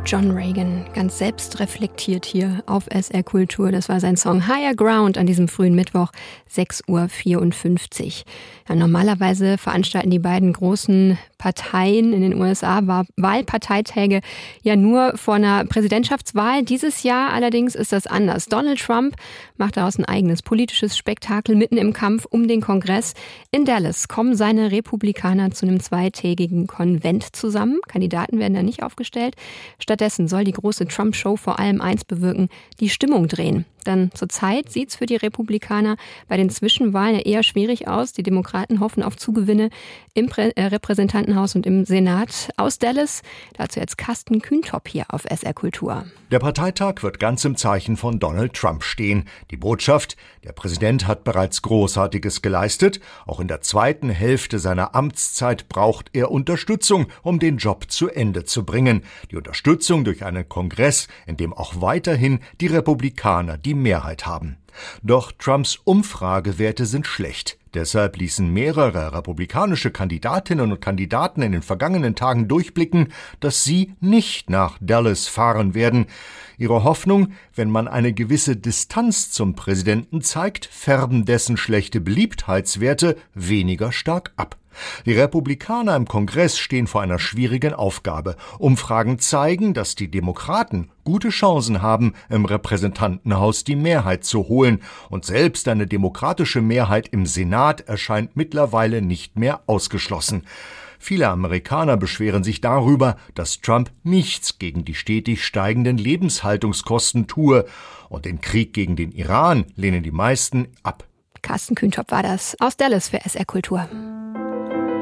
John Reagan, ganz selbstreflektiert hier auf SR Kultur. Das war sein Song Higher Ground an diesem frühen Mittwoch, 6:54 Uhr. Ja, normalerweise veranstalten die beiden großen Parteien in den USA Wahlparteitage ja nur vor einer Präsidentschaftswahl. Dieses Jahr allerdings ist das anders. Donald Trump macht daraus ein eigenes politisches Spektakel mitten im Kampf um den Kongress. In Dallas kommen seine Republikaner zu einem zweitägigen Konvent zusammen. Kandidaten werden da nicht aufgestellt. Stattdessen soll die große Trump-Show vor allem eins bewirken: die Stimmung drehen. Denn zurzeit sieht es für die Republikaner bei den Zwischenwahlen ja eher schwierig aus. Die Demokraten hoffen auf Zugewinne im Repräsentantenhaus und im Senat. Aus Dallas, dazu jetzt Carsten Kühntop hier auf SR Kultur. Der Parteitag wird ganz im Zeichen von Donald Trump stehen. Die Botschaft: Der Präsident hat bereits Großartiges geleistet. Auch in der zweiten Hälfte seiner Amtszeit braucht er Unterstützung, um den Job zu Ende zu bringen. Die Unterstützung durch einen Kongress, in dem auch weiterhin die Republikaner die Mehrheit haben. Doch Trumps Umfragewerte sind schlecht. Deshalb ließen mehrere republikanische Kandidatinnen und Kandidaten in den vergangenen Tagen durchblicken, dass sie nicht nach Dallas fahren werden. Ihre Hoffnung: wenn man eine gewisse Distanz zum Präsidenten zeigt, färben dessen schlechte Beliebtheitswerte weniger stark ab. Die Republikaner im Kongress stehen vor einer schwierigen Aufgabe. Umfragen zeigen, dass die Demokraten gute Chancen haben, im Repräsentantenhaus die Mehrheit zu holen. Und selbst eine demokratische Mehrheit im Senat erscheint mittlerweile nicht mehr ausgeschlossen. Viele Amerikaner beschweren sich darüber, dass Trump nichts gegen die stetig steigenden Lebenshaltungskosten tue. Und den Krieg gegen den Iran lehnen die meisten ab. Carsten Kühntop war das aus Dallas für SR Kultur.